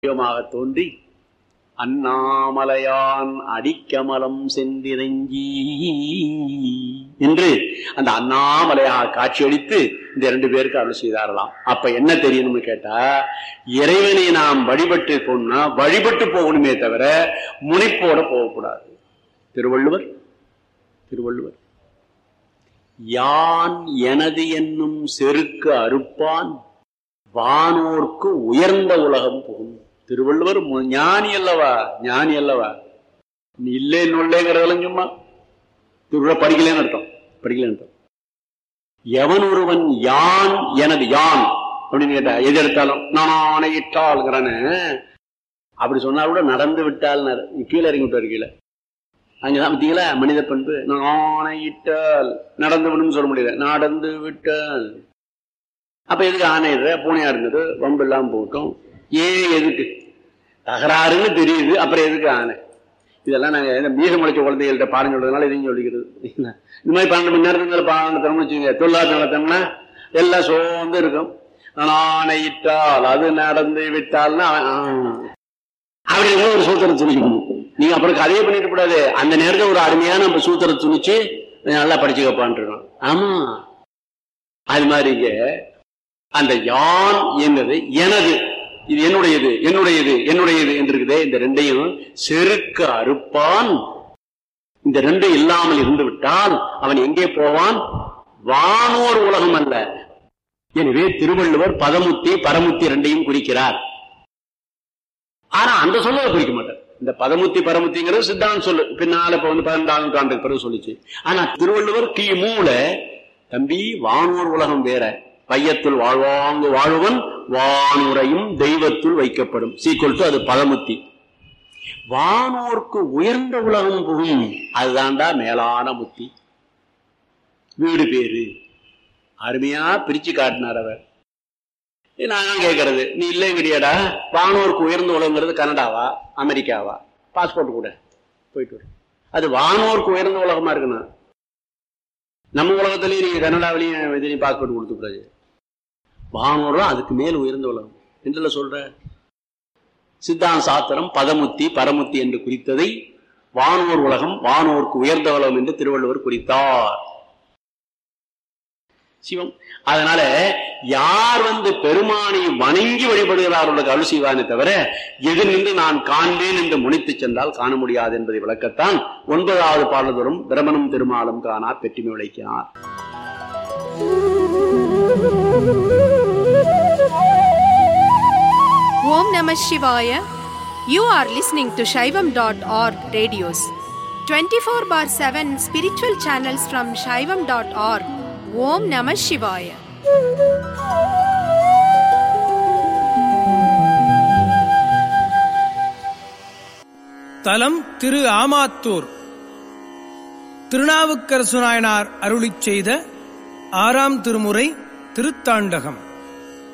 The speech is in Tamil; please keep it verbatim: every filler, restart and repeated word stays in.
தோன்றி அண்ணாமலையான் அடிக்கமலம் சென்றிரங்கி என்று அந்த அண்ணாமலையாக காட்சியளித்து இந்த இரண்டு பேருக்கு அருள் செய்தாரலாம். அப்ப என்ன தெரியணும்னு கேட்டா, இறைவனை நாம் வழிபட்டு போனா வழிபட்டு போகணுமே தவிர முனைப்போட போகக்கூடாது. திருவள்ளுவர் திருவள்ளுவர் யான் எனது என்னும் செருக்கு அறுப்பான் வானோர்க்கு உயர்ந்த உலகம் போகும். திருவள்ளுவர் ஞானி அல்லவா, ஞானி அல்லவா. இல்லை நொல்லைங்கிறதெல்லாம் சும்மா திருவிழா படிக்கலன்னு அர்த்தம், படிக்கலன்னு அர்த்தம். எவன் ஒருவன் யான் எனது யான் அப்படின்னு கேட்டா எது எடுத்தாலும் நான் ஆணையிட்டாள்ங்கிறானு அப்படி சொன்னா கூட நடந்து விட்டால் கீழே இறங்கி விட்டார். கீழே அங்கதான் பார்த்தீங்களா மனித பண்பு. நான் ஆணையிட்டால் நடந்து விடும் சொல்ல முடியல, நடந்து விட்டால். அப்ப எதுக்கு ஆணையிடுற? பூனையா இருந்தது வம்பு இல்லாம போட்டோம். ஏன் எதுக்கு தகராறுன்னு தெரியுது, அப்புறம் எதுக்கு ஆணை? இதெல்லாம் நாங்க மீச முளைச்ச குழந்தைகள்கிட்ட பாடம் சொல்றதுனால இதையும் சொல்லிக்கிறது. இந்த மாதிரி பன்னெண்டு மணி நேரத்துக்கு பாடம் நடத்தணும்னு வச்சுக்கோங்க, தொழிலாளர் நடத்தோம்னா எல்லாம் சோர்ந்து இருக்கும். நான் ஆணையிட்டால் அது நடந்து விட்டால்னா அப்படி ஒரு சூத்திரம் துணிக்கணும். நீங்க அப்புறம் கதையை பண்ணிட்டு கூடாது. அந்த நேரத்தில் ஒரு அருமையான சூத்திரம் துணிச்சு நல்லா படிச்சுக்கப்பான் இருக்கணும். ஆமா, அது மாதிரி அந்த யான் என்பது எனது, இது என்னுடையது என்னுடையது என்னுடையது என்று இருக்குதே. இந்த ரெண்டையும் செருக்க அறுப்பான். இந்த ரெண்டும் இல்லாமல் இருந்து விட்டால் அவன் எங்கே போவான்? வானோர் உலகம் அல்ல. எனவே திருவள்ளுவர் பதமுத்தி பரமுத்தி ரெண்டையும் குறிக்கிறார். ஆனா அந்த சொல்ல குறிக்க மாட்டார். இந்த பதமுத்தி பரமுத்திங்கிறது சித்தாந்த சொல்லு, பின்னால இப்ப வந்து பதினெண்டாம் நூற்றாண்டுக்கு பிறகு சொல்லிச்சு. ஆனா திருவள்ளுவர் கி மூல தம்பி வானோர் உலகம் வேற, வையத்துள் வாழ்வாங்கு வாழ்வன் வானுரையும் தெய்வத்துள் வைக்கப்படும் சீக்குவல் டு அது பதமுத்தி. வானோர்க்கு உயர்ந்த உலகம் புகும், அதுதான்டா மேலான முத்தி. வீடு பேரு அருமையா பிரிச்சு காட்டினார் அவர். நான் கேட்கறது, நீ இல்லைங்கிறியாடா வானோருக்கு உயர்ந்த உலகங்கிறது கனடாவா அமெரிக்காவா? பாஸ்போர்ட் கூட போயிட்டு வரும். அது வானோருக்கு உயர்ந்த உலகமா இருக்குண்ணா. நம்ம உலகத்திலேயே நீங்க கனடாவிலையும் பாஸ்போர்ட் கொடுத்து கூடாது. வானோரும் அதுக்கு மேல் உயர்ந்த உலகம் என்று சொல்ற. சித்தாந்த சாஸ்திரம் பதமுத்தி பரமுத்தி என்று குறித்ததை வானோர் உலகம் வானோருக்கு உயர்ந்த உலகம் என்று திருவள்ளுவர் குறித்தார். சிவம். அதனால யார் வந்து பெருமானை வணங்கி வழிபடுகிறார்களுக்கு அருள் செய்வானே தவிர எது நின்று நான் காண்பேன் என்று முனைத்து சென்றால் காண முடியாது என்பதை விளக்கத்தான் ஒன்பதாவது பாடல்தோறும் பிரமனும் திருமாலும் காணார் பெற்றுமை விளக்கினார். ஓம் நம சிவாய. You are listening to Shaivam dot org radios. twenty-four bar seven spiritual channels from Shaivam dot org. Om Namah Shivaya. தலம் திரு ஆமாத்தூர். திருநாவுக்கரசு நாயனார் அருளிச் செய்த ஆறாம் திருமுறை திருத்தாண்டகம்.